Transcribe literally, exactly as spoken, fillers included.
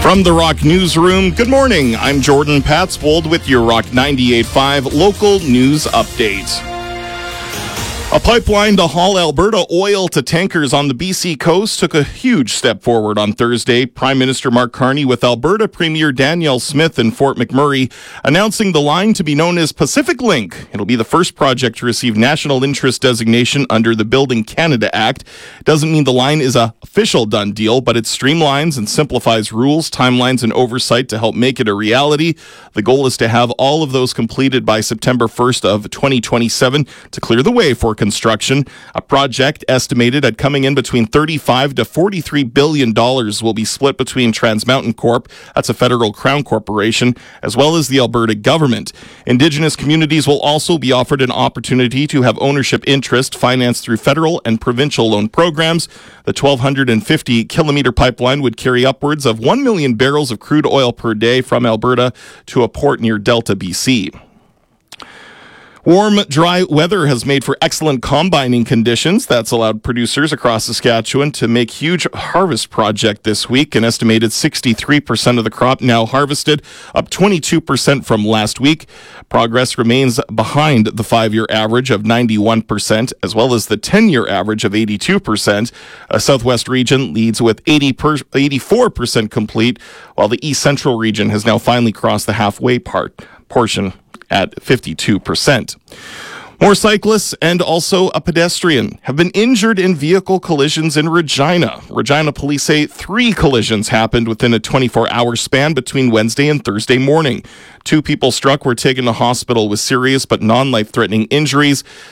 From the Rock Newsroom, good morning. I'm Jordan Patswold with your Rock ninety-eight point five local news update. A pipeline to haul Alberta oil to tankers on the B C coast took a huge step forward on Thursday. Prime Minister Mark Carney with Alberta Premier Danielle Smith in Fort McMurray announcing the line to be known as Pacific Link. It'll be the first project to receive national interest designation under the Building Canada Act. Doesn't mean the line is a official done deal, but it streamlines and simplifies rules, timelines, and oversight to help make it a reality. The goal is to have all of those completed by September first of twenty twenty-seven to clear the way for construction. A project estimated at coming in between thirty-five to forty-three billion dollars will be split between Trans Mountain Corp, that's a federal crown corporation, as well as the Alberta government. Indigenous communities will also be offered an opportunity to have ownership interest financed through federal and provincial loan programs. The twelve fifty kilometer pipeline would carry upwards of one million barrels of crude oil per day from Alberta to a port near Delta, B C. Warm, dry weather has made for excellent combining conditions. That's allowed producers across Saskatchewan to make huge harvest project this week. An estimated sixty-three percent of the crop now harvested, up twenty-two percent from last week. Progress remains behind the five-year average of ninety-one percent, as well as the ten-year average of eighty-two percent. A Southwest region leads with eighty per, eighty-four percent complete, while the East Central region has now finally crossed the halfway part portion at fifty-two percent. More cyclists and also a pedestrian have been injured in vehicle collisions in Regina. Regina police say three collisions happened within a twenty-four hour span between Wednesday and Thursday morning. Two people struck were taken to hospital with serious but non-life-threatening injuries.